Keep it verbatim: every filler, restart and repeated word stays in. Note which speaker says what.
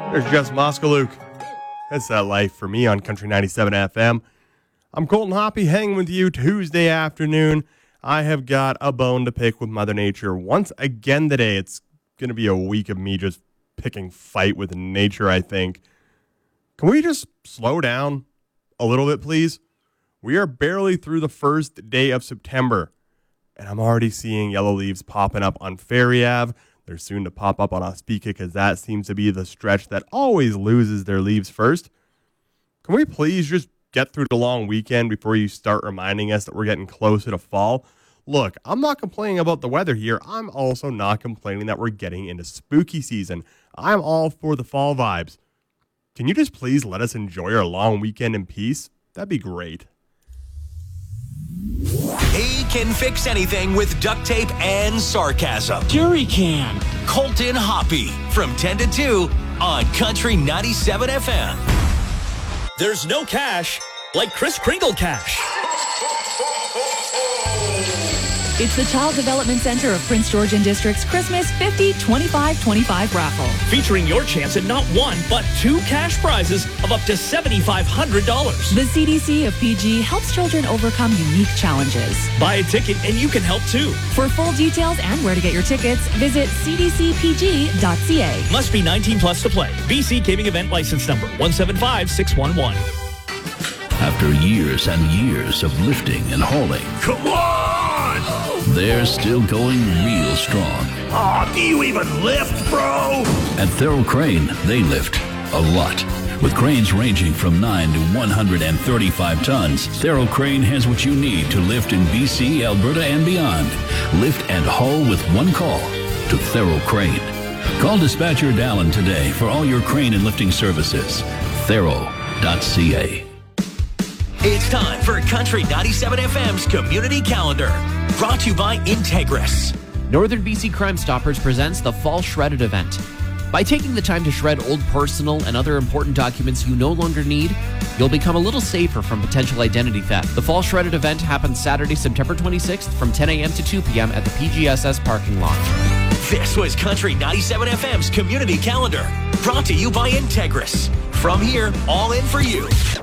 Speaker 1: There's Jess Moskaluk. That's that life for me on Country ninety-seven F M. I'm Colton Hoppy, hanging with you Tuesday afternoon. I have got a bone to pick with Mother Nature once again today. It's going to be a week of me just picking fight with nature, I think. Can we just slow down a little bit, please? We are barely through the first day of September, and I'm already seeing yellow leaves popping up on Ferry Avenue. They're soon to pop up on Ospika because that seems to be the stretch that always loses their leaves first. Can we please just get through the long weekend before you start reminding us that we're getting closer to fall? Look, I'm not complaining about the weather here. I'm also not complaining that we're getting into spooky season. I'm all for the fall vibes. Can you just please let us enjoy our long weekend in peace? That'd be great.
Speaker 2: He can fix anything with duct tape and sarcasm.
Speaker 3: Sure he can.
Speaker 2: Colton Hoppy from ten to two on Country ninety-seven F M.
Speaker 3: There's no cash like Kris Kringle cash.
Speaker 4: It's the Child Development Center of Prince Georgian District's Christmas fifty twenty-five twenty-five raffle.
Speaker 3: Featuring your chance at not one, but two cash prizes of up to seven thousand five hundred dollars.
Speaker 4: The C D C of P G helps children overcome unique challenges.
Speaker 3: Buy a ticket and you can help too.
Speaker 4: For full details and where to get your tickets, visit c d c p g dot c a.
Speaker 3: Must be nineteen plus to play. B C Gaming Event License Number one seven five six one one.
Speaker 5: After years and years of lifting and hauling,
Speaker 3: Come on!
Speaker 5: they're still going real strong.
Speaker 3: Aw, do you even lift, bro?
Speaker 5: At Thero Crane, they lift a lot. With cranes ranging from nine to one hundred thirty-five tons, Thero Crane has what you need to lift in B C, Alberta, and beyond. Lift and haul with one call to Thero Crane. Call dispatcher Dallin today for all your crane and lifting services. Thero dot c a.
Speaker 2: It's time for Country ninety-seven F M's Community Calendar. Brought to you by Integris.
Speaker 6: Northern B C Crime Stoppers presents the Fall Shredded event. By taking the time to shred old personal and other important documents you no longer need, you'll become a little safer from potential identity theft. The Fall Shredded event happens Saturday, September twenty-sixth from ten a.m. to two p.m. at the P G S S parking lot.
Speaker 2: This was Country ninety-seven F M's Community Calendar. Brought to you by Integris. From here, all in for you.